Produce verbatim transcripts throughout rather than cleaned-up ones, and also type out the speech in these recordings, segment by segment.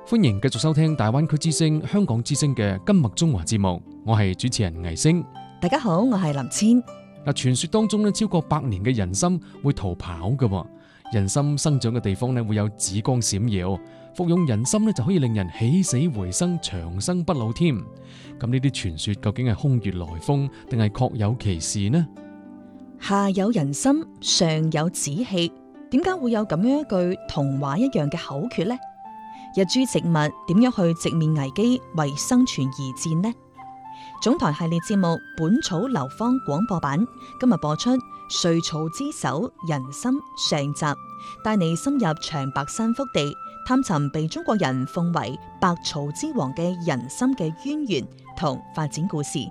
歡迎繼續收聽大灣區之聲、香港之聲嘅今麥中華節目，我係主持人倪星。 大家好，我係林千。 嗱，傳說當中咧，超過百年嘅人參會逃跑嘅。人參生長嘅地方咧，會有紫光閃耀，服用人參咧就可以令人起死回生、長生不老添。咁呢啲傳說究竟係空穴來風，定係確有其事呢？ 下有人參，上有紫氣，點解會有咁樣一句童話一樣嘅口訣呢？日株植物點樣去直面危機，為生存而戰呢？總台系列節目《本草流芳》廣播版今日播出《瑞草之首人參》上集，帶你深入長白山腹地，探尋被中國人奉為百草之王嘅人參嘅淵源同發展故事。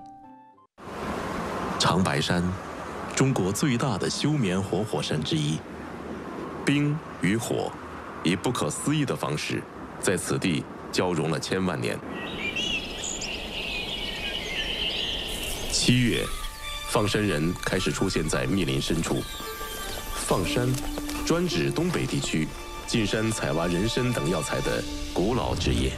長白山，中國最大的休眠活火山之一，冰與火以不可思議的方式在此地交融了千萬年。七月，放山人開始出現在密林深處。放山專指東北地區進山採挖人參等藥材的古老職業。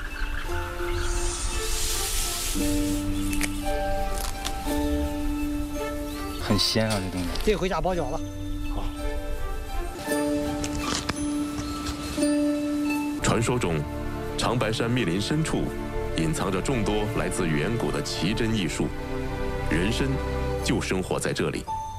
很鮮啊，這東西。這回家包餃子。好。 傳說中，長白山密林深處隱藏着眾多來自遠古的奇珍異術，人參就生活在這裡。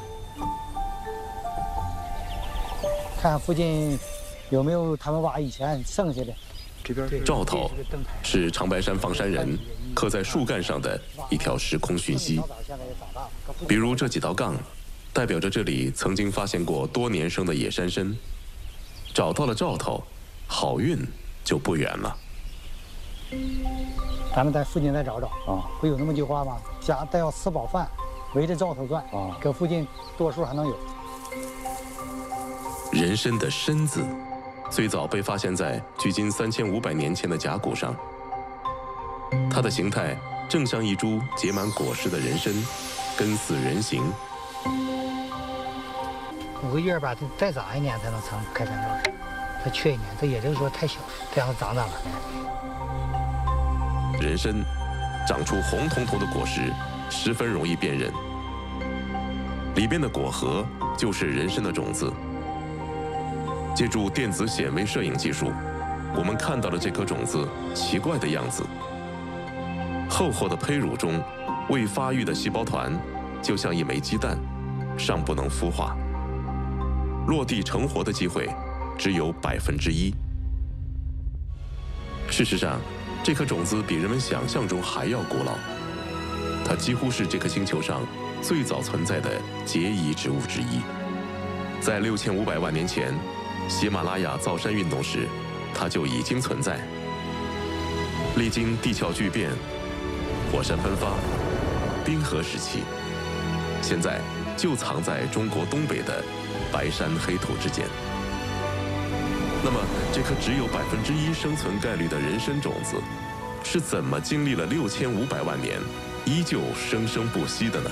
看附近有沒有他們挖以前剩下的。這邊兆頭是長白山放山人刻在樹幹上的一條時空訊息，比如這幾道槓，代表着這裡曾經發現過多年生的野山參。找到了兆頭，好運就不遠了。 咱們在附近再找找啊，不有那麼句話嗎？家帶要吃飽飯，圍着兆頭轉啊，這附近多數還能有。 人參的參字最早被發現在距今三千五百年前的甲骨上，它的形態正像一株結滿果實的人參，根似人形。 五個月吧，再長一年才能成開山造勢，它缺一年，這也就是說太小，這樣長長了。 人參長出紅彤彤的果實，十分容易辨認，裡邊的果核就是人參的種子。借助電子顯微攝影技術，我們看到了這顆種子奇怪的樣子。厚厚的胚乳中，未發育的細胞團就像一枚雞蛋，尚不能孵化，落地成活的機會只有百分之一。事實上，這顆種子比人們想象中還要古老，它幾乎是這顆星球上最早存在的結儀植物之一。在六千五百萬年前，喜馬拉雅造山運動時，它就已經存在。歷經地殼巨變、火山噴發、冰河時期，現在就藏在中國東北的白山黑土之間。那麼，這顆只有百分之一生存概率的人參種子，是怎麼經歷了六千五百萬年，依舊生生不息的呢？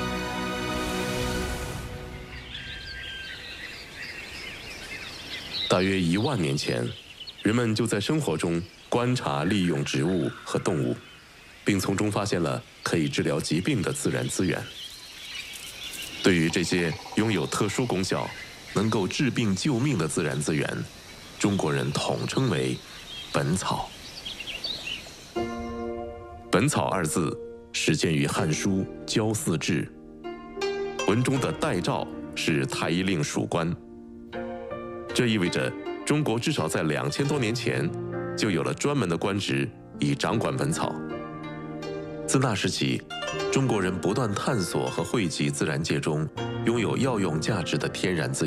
大約一萬年前，人們就在生活中觀察利用植物和動物，並從中發現了可以治療疾病的自然資源。對於這些擁有特殊功效、能夠治病救命的自然資源，中國人統稱為本草。本草二字始見於《漢書·焦祀志》，文中的代詔是太醫令屬官。這意味着中國至少在兩千多年前就有了專門的官職以掌管本草。自那時起，中國人不斷探索和匯集自然界中擁有藥用價值的天然資源。